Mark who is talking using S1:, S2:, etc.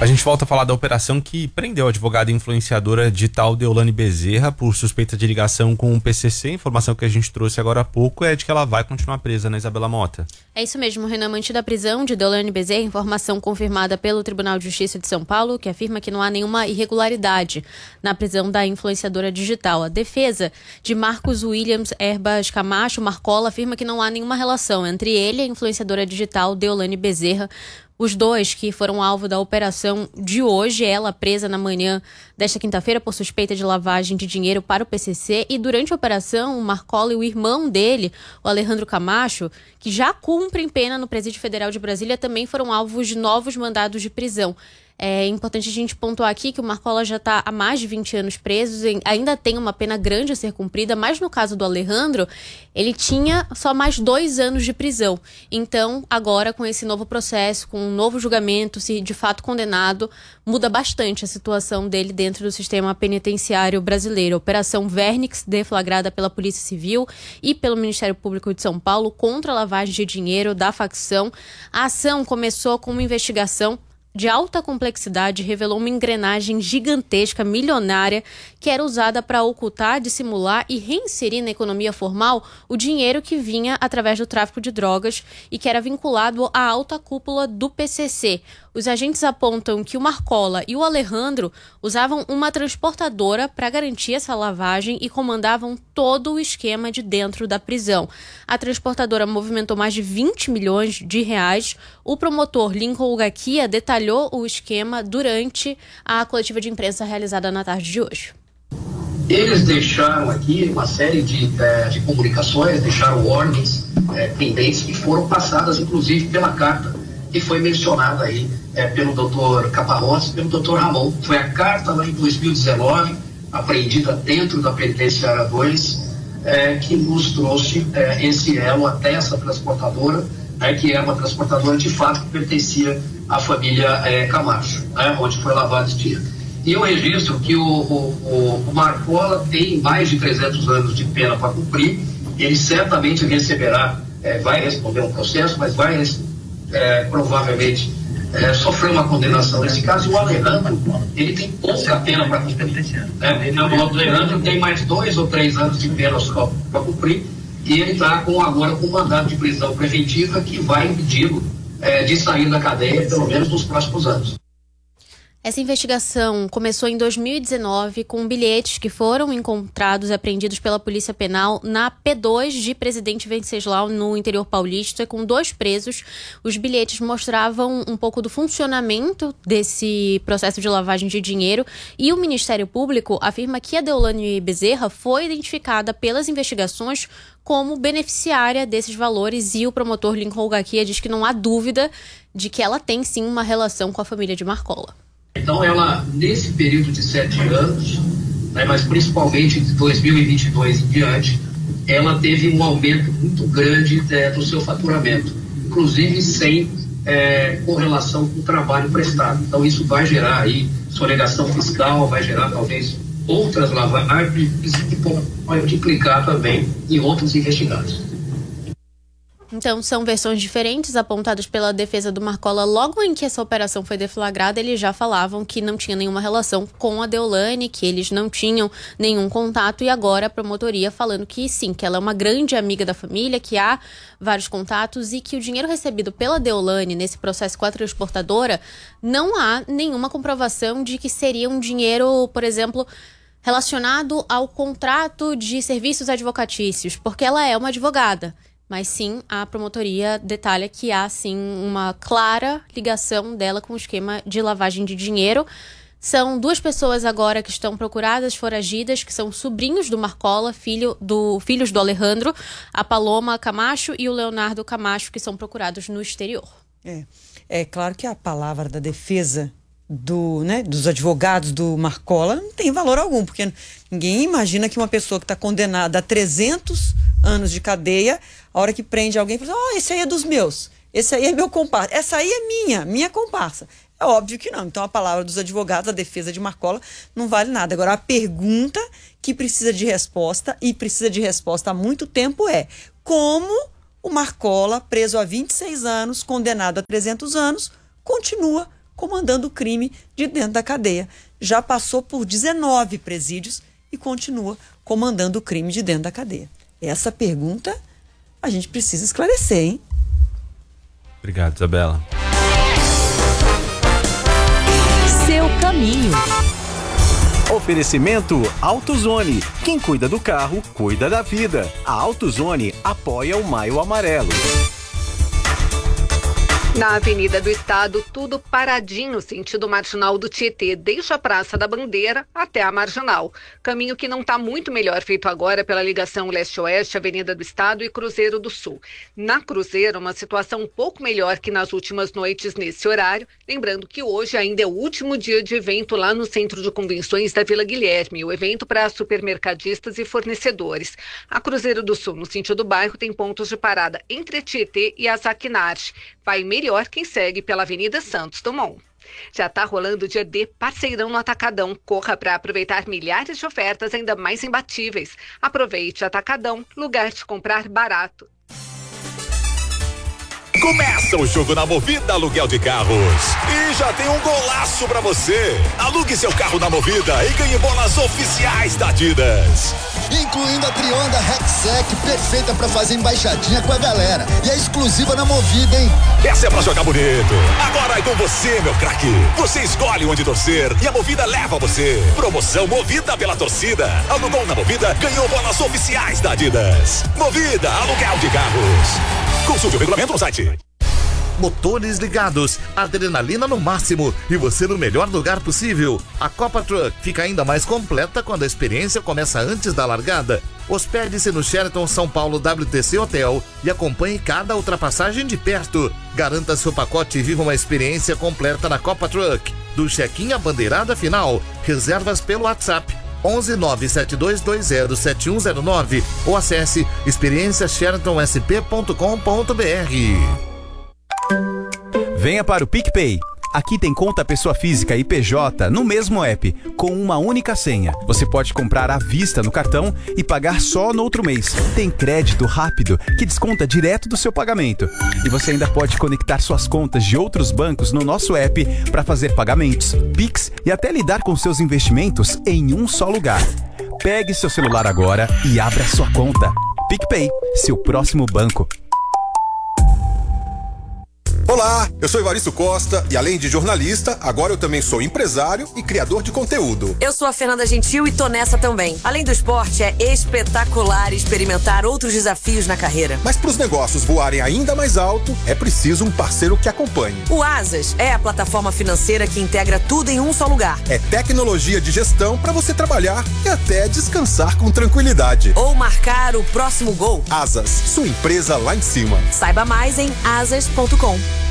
S1: A gente volta a falar da operação que prendeu a advogada e influenciadora digital Deolane Bezerra por suspeita de ligação com o PCC. A informação que a gente trouxe agora há pouco é de que ela vai continuar presa, né, Isabela Mota?
S2: É isso mesmo, Renan. Mantida a prisão de Deolane Bezerra, informação confirmada pelo Tribunal de Justiça de São Paulo, que afirma que não há nenhuma irregularidade na prisão da influenciadora digital. A defesa de Marcos Williams Erbas Camacho Marcola afirma que não há nenhuma relação entre ele e a influenciadora digital Deolane Bezerra. Os dois que foram alvo da operação de hoje, ela presa na manhã desta quinta-feira por suspeita de lavagem de dinheiro para o PCC, e durante a operação, o Marcola e o irmão dele, o Alejandro Camacho, que já cumprem pena no Presídio Federal de Brasília, também foram alvos de novos mandados de prisão. É importante a gente pontuar aqui que o Marcola já está há mais de 20 anos preso, ainda tem uma pena grande a ser cumprida, mas no caso do Alejandro, ele tinha só mais 2 anos de prisão. Então, agora com esse novo processo, com um novo julgamento, se de fato condenado, muda bastante a situação dele dentro do sistema penitenciário brasileiro. A Operação Vernix, deflagrada pela Polícia Civil e pelo Ministério Público de São Paulo contra a lavagem de dinheiro da facção. A ação começou com uma investigação de alta complexidade, revelou uma engrenagem gigantesca, milionária, que era usada para ocultar, dissimular e reinserir na economia formal o dinheiro que vinha através do tráfico de drogas e que era vinculado à alta cúpula do PCC. Os agentes apontam que o Marcola e o Alejandro usavam uma transportadora para garantir essa lavagem e comandavam todo o esquema de dentro da prisão. A transportadora movimentou mais de 20 milhões de reais. O promotor Lincoln Ugakia detalhou o esquema durante a coletiva de imprensa realizada na tarde de hoje.
S3: Eles deixaram aqui uma série de comunicações, deixaram ordens pendentes que foram passadas, inclusive, pela carta que foi mencionada aí pelo doutor Caparrós e pelo doutor Ramon. Foi a carta lá em 2019, apreendida dentro da Penitenciária 2, que nos trouxe esse elo até essa transportadora, que é uma transportadora de fato que pertencia à família Camacho, onde foi lavado esse dinheiro. E eu registro que o Marcola tem mais de 300 anos de pena para cumprir. Ele certamente receberá, vai responder um processo, mas vai provavelmente sofrer uma condenação nesse caso. E o Alejandro, ele tem pouca pena para cumprir. O Alejandro tem mais 2 ou 3 anos de pena só para cumprir, e ele está agora com um mandado de prisão preventiva que vai impedi-lo de sair da cadeia, pelo menos nos próximos anos.
S2: Essa investigação começou em 2019 com bilhetes que foram encontrados e apreendidos pela Polícia Penal na P2 de Presidente Venceslau, no interior paulista, com 2 presos. Os bilhetes mostravam um pouco do funcionamento desse processo de lavagem de dinheiro, e o Ministério Público afirma que a Deolane Bezerra foi identificada pelas investigações como beneficiária desses valores, e o promotor Lincoln Ugakia diz que não há dúvida de que ela tem sim uma relação com a família de Marcola.
S3: Então ela, nesse período de 7 anos, mas principalmente de 2022 em diante, ela teve um aumento muito grande do seu faturamento, inclusive sem correlação com o trabalho prestado. Então isso vai gerar aí sonegação fiscal, vai gerar talvez outras lavagens que pode implicar também em outros investigados.
S2: Então, são versões diferentes apontadas pela defesa do Marcola. Logo em que essa operação foi deflagrada, eles já falavam que não tinha nenhuma relação com a Deolane, que eles não tinham nenhum contato, e agora a promotoria falando que sim, que ela é uma grande amiga da família, que há vários contatos e que o dinheiro recebido pela Deolane nesse processo com a transportadora, não há nenhuma comprovação de que seria um dinheiro, por exemplo, relacionado ao contrato de serviços advocatícios, porque ela é uma advogada. Mas sim, a promotoria detalha que há sim uma clara ligação dela com o esquema de lavagem de dinheiro. São 2 pessoas agora que estão procuradas, foragidas, que são sobrinhos do Marcola, filhos do Alejandro, a Paloma Camacho e o Leonardo Camacho, que são procurados no exterior.
S4: É claro que a palavra da defesa dos advogados do Marcola não tem valor algum, porque ninguém imagina que uma pessoa que está condenada a 300 anos de cadeia, a hora que prende alguém, fala, esse aí é dos meus, esse aí é meu comparsa, essa aí é minha comparsa. É óbvio que não. Então a palavra dos advogados, a defesa de Marcola, não vale nada. Agora, a pergunta que precisa de resposta, e precisa de resposta há muito tempo, é como o Marcola, preso há 26 anos, condenado a 300 anos, continua comandando o crime de dentro da cadeia. Já passou por 19 presídios e continua comandando o crime de dentro da cadeia. Essa pergunta a gente precisa esclarecer, hein?
S1: Obrigado, Isabela.
S5: Seu caminho.
S6: Oferecimento AutoZone. Quem cuida do carro, cuida da vida. A AutoZone apoia o Maio Amarelo.
S7: Na Avenida do Estado, tudo paradinho, sentido marginal do Tietê, desde a Praça da Bandeira até a Marginal. Caminho que não está muito melhor feito agora pela ligação leste-oeste, Avenida do Estado e Cruzeiro do Sul. Na Cruzeiro, uma situação um pouco melhor que nas últimas noites nesse horário, lembrando que hoje ainda é o último dia de evento lá no Centro de Convenções da Vila Guilherme, o evento para supermercadistas e fornecedores. A Cruzeiro do Sul, no sentido bairro, tem pontos de parada entre Tietê e Azaquinarte. Vai melhor quem segue pela Avenida Santos Dumont. Já está rolando o dia D Parceirão no Atacadão. Corra para aproveitar milhares de ofertas ainda mais imbatíveis. Aproveite Atacadão, lugar de comprar barato.
S8: Começa o jogo na Movida Aluguel de Carros. E já tem um golaço pra você. Alugue seu carro na Movida e ganhe bolas oficiais da Adidas.
S9: Incluindo a Trionda Rexec, perfeita pra fazer embaixadinha com a galera. E é exclusiva na Movida, hein?
S8: Essa é pra jogar bonito. Agora é com você, meu craque. Você escolhe onde torcer e a Movida leva você. Promoção Movida pela torcida. Alugou na Movida, ganhou bolas oficiais da Adidas. Movida Aluguel de Carros. Consulte o regulamento no site.
S10: Motores ligados, adrenalina no máximo e você no melhor lugar possível. A Copa Truck fica ainda mais completa quando a experiência começa antes da largada. Hospede-se no Sheraton São Paulo WTC Hotel e acompanhe cada ultrapassagem de perto. Garanta seu pacote e viva uma experiência completa na Copa Truck. Do check-in à bandeirada final, reservas pelo WhatsApp 11 97220 7109 ou acesse experienciasheratonsp.com.br.
S6: Venha para o PicPay. Aqui tem conta pessoa física e PJ no mesmo app, com uma única senha. Você pode comprar à vista no cartão e pagar só no outro mês. Tem crédito rápido que desconta direto do seu pagamento. E você ainda pode conectar suas contas de outros bancos no nosso app para fazer pagamentos, Pix e até lidar com seus investimentos em um só lugar. Pegue seu celular agora e abra sua conta. PicPay, seu próximo banco.
S11: Olá, eu sou Evaristo Costa e além de jornalista, agora eu também sou empresário e criador de conteúdo.
S12: Eu sou a Fernanda Gentil e tô nessa também. Além do esporte, é espetacular experimentar outros desafios na carreira.
S11: Mas para os negócios voarem ainda mais alto, é preciso um parceiro que acompanhe.
S12: O Asas é a plataforma financeira que integra tudo em um só lugar.
S11: É tecnologia de gestão para você trabalhar e até descansar com tranquilidade.
S12: Ou marcar o próximo gol.
S11: Asas, sua empresa lá em cima.
S12: Saiba mais em asas.com.